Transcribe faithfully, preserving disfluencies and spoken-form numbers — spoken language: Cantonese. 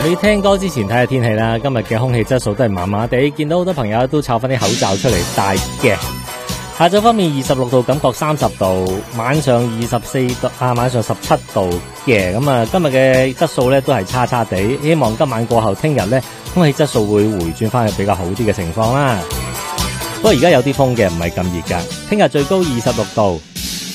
你聽歌之前睇下天氣啦，今日嘅空氣質素都係麻麻地，見到好多朋友都抄翻啲口罩出嚟戴嘅。下晝方面二十六度，感覺三十度，晚上二十四度啊，晚上十七度嘅。咁啊，今日嘅質素咧都係差差地，希望今晚過後聽日咧空氣質素會回轉翻去比較好啲嘅情況啦。不過而家有啲風嘅，唔係咁熱噶，聽日最高二十六度。